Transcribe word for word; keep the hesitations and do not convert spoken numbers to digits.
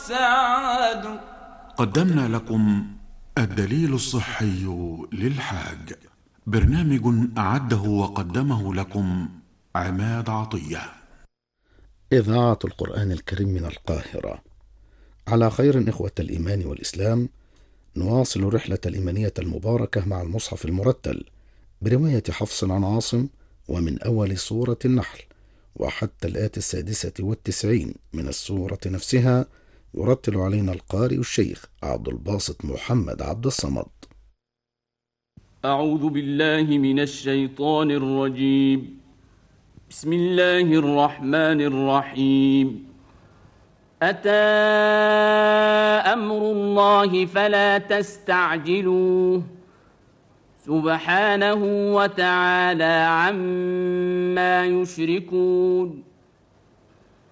والسعد. قدمنا لكم الدليل الصحي للحاج، برنامج أعده وقدمه لكم عماد عطية. إذاعة القرآن الكريم من القاهرة. على خير إخوة الإيمان والإسلام، نواصل رحلة الإيمانية المباركة مع المصحف المرتل برواية حفص عن عاصم، ومن أول سورة النحل وحتى الآية السادسة والتسعين من السورة نفسها، يرتل علينا القارئ الشيخ عبد الباسط محمد عبد الصمد. أعوذ بالله من الشيطان الرجيم. بسم الله الرحمن الرحيم. أتى أمر الله فلا تستعجلوه سبحانه وتعالى عما يشركون.